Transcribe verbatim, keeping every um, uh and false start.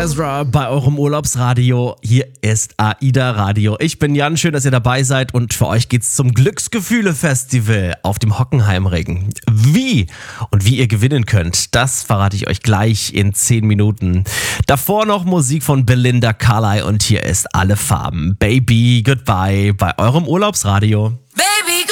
Ezra bei eurem Urlaubsradio. Hier ist AIDA Radio. Ich bin Jan, schön, dass ihr dabei seid und für euch geht's zum Glücksgefühle-Festival auf dem Hockenheimring. Wie und wie ihr gewinnen könnt, das verrate ich euch gleich in zehn Minuten. Davor noch Musik von Belinda Carlisle und hier ist Alle Farben. Baby, Goodbye bei eurem Urlaubsradio.